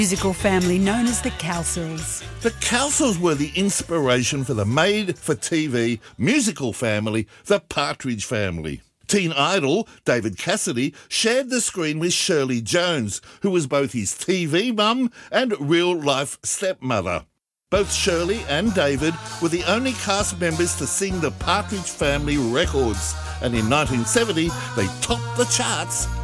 Musical family known as the Cowsills. The Cowsills were the inspiration for the made-for-TV musical family, the Partridge Family. Teen idol David Cassidy shared the screen with Shirley Jones, who was both his TV mum and real-life stepmother. Both Shirley and David were the only cast members to sing the Partridge Family records, and in 1970 they topped the charts